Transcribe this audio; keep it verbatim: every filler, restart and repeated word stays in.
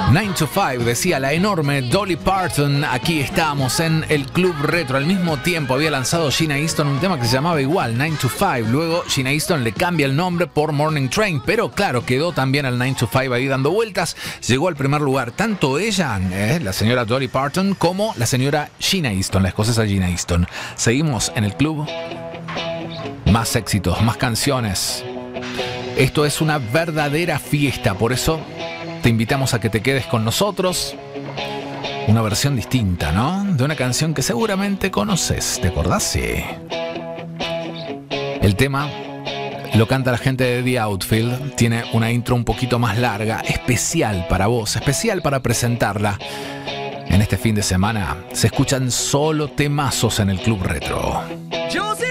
nine to five, decía la enorme Dolly Parton. Aquí estamos en el Club Retro. Al mismo tiempo había lanzado Sheena Easton un tema que se llamaba igual, nine to five. Luego Sheena Easton le cambia el nombre por Morning Train, pero claro, quedó también el nine to five ahí dando vueltas. Llegó al primer lugar tanto ella, eh, la señora Dolly Parton, como la señora Sheena Easton, la escocesa Sheena Easton. Seguimos en el club. Más éxitos, más canciones. Esto es una verdadera fiesta, por eso te invitamos a que te quedes con nosotros. Una versión distinta, ¿no? De una canción que seguramente conoces. ¿Te acordás? Sí. El tema lo canta la gente de The Outfield. Tiene una intro un poquito más larga, especial para vos, especial para presentarla. En este fin de semana se escuchan solo temazos en el Club Retro.